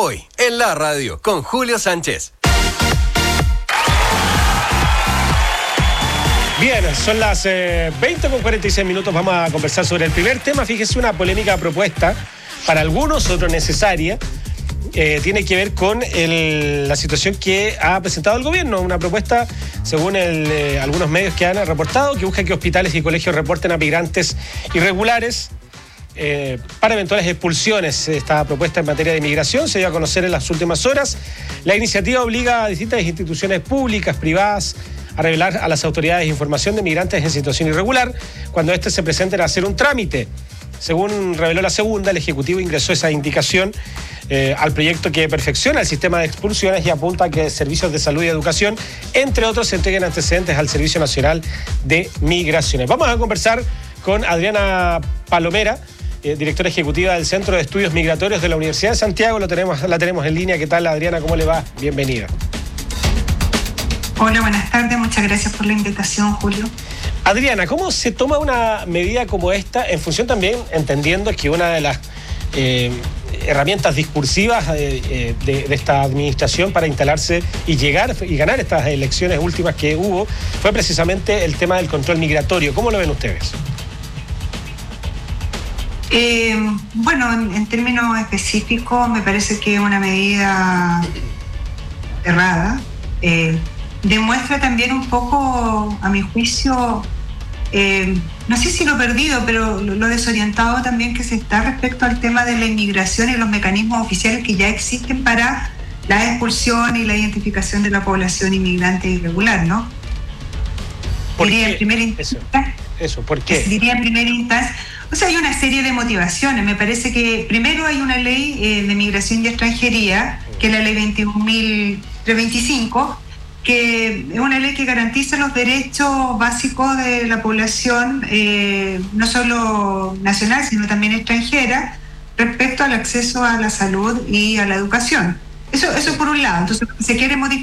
Hoy, en la radio, con Julio Sánchez. Bien, son las 20:46. Vamos a conversar sobre el primer tema. Fíjese, una polémica propuesta, para algunos, otros necesaria. Tiene que ver con la situación que ha presentado el gobierno. Una propuesta, según algunos medios que han reportado, que busca que hospitales y colegios reporten a migrantes irregulares para eventuales expulsiones. Esta propuesta en materia de inmigración se dio a conocer en las últimas horas. La iniciativa obliga a distintas instituciones públicas, privadas, a revelar a las autoridades información de migrantes en situación irregular cuando estos se presenten a hacer un trámite. Según reveló la segunda, el Ejecutivo ingresó esa indicación al proyecto que perfecciona el sistema de expulsiones y apunta a que servicios de salud y educación, entre otros, se entreguen antecedentes al Servicio Nacional de Migraciones. Vamos a conversar con Adriana Palomera, directora ejecutiva del Centro de Estudios Migratorios de la Universidad de Santiago. La tenemos en línea. ¿Qué tal, Adriana? ¿Cómo le va? Bienvenida. Hola, buenas tardes. Muchas gracias por la invitación, Julio. Adriana, ¿cómo se toma una medida como esta, en función también, entendiendo que una de las herramientas discursivas de esta administración para instalarse y llegar y ganar estas elecciones últimas que hubo fue precisamente el tema del control migratorio? ¿Cómo lo ven ustedes? Bueno, en términos específicos, me parece que es una medida errada. Demuestra también un poco, a mi juicio, no sé si lo perdido, pero lo desorientado también que se está respecto al tema de la inmigración y los mecanismos oficiales que ya existen para la expulsión y la identificación de la población inmigrante irregular, ¿no? Diría en primera instancia. Eso, ¿por qué? Diría en primera instancia. O sea, hay una serie de motivaciones. Me parece que primero hay una ley de migración y extranjería, que es la ley 21.325, que es una ley que garantiza los derechos básicos de la población, no solo nacional, sino también extranjera, respecto al acceso a la salud y a la educación. Eso por un lado. Entonces, se quiere modificar